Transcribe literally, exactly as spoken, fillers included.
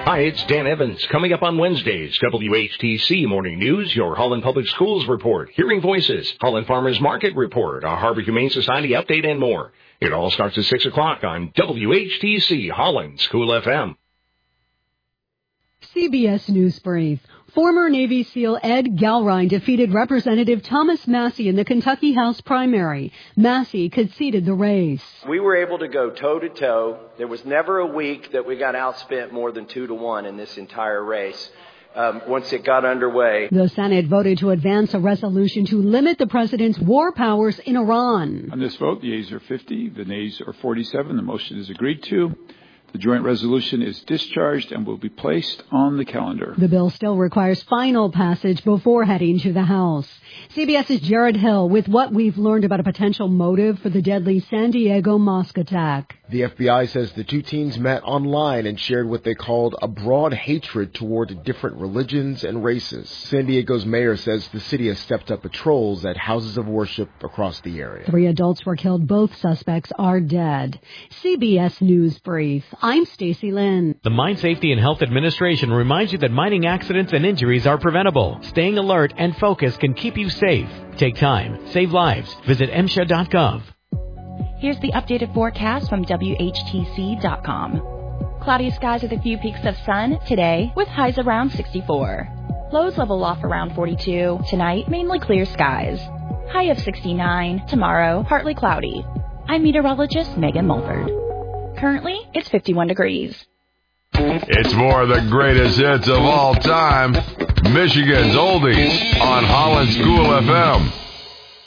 Hi, it's Dan Evans. Coming up on Wednesdays, W H T C Morning News, your Holland Public Schools report, Hearing Voices, Holland Farmers Market report, our Harbor Humane Society update, and more. It all starts at six o'clock on W H T C Holland School F M. C B S News Brief. Former Navy SEAL Ed Galrine defeated Representative Thomas Massey in the Kentucky House primary. Massey conceded the race. We were able to go toe-to-toe. There was never a week that we got outspent more than two to one in this entire race. Um, once it got underway. The Senate voted to advance a resolution to limit the president's war powers in Iran. On this vote, the yeas are fifty, the nays are forty-seven. The motion is agreed to. The joint resolution is discharged and will be placed on the calendar. The bill still requires final passage before heading to the House. CBS's Jared Hill with what we've learned about a potential motive for the deadly San Diego mosque attack. The F B I says the two teens met online and shared what they called a broad hatred toward different religions and races. San Diego's mayor says the city has stepped up patrols at houses of worship across the area. Three adults were killed. Both suspects are dead. C B S News Brief. I'm Stacy Lynn. The Mine Safety and Health Administration reminds you that mining accidents and injuries are preventable. Staying alert and focused can keep you safe. Take time. Save lives. Visit M S H A dot gov. Here's the updated forecast from W H T C dot com. Cloudy skies with a few peaks of sun today with highs around sixty-four. Lows level off around forty-two. Tonight, mainly clear skies. High of sixty-nine. Tomorrow, partly cloudy. I'm meteorologist Megan Mulford. Currently, it's fifty-one degrees. It's more of the greatest hits of all time. Michigan's Oldies on Holland School F M.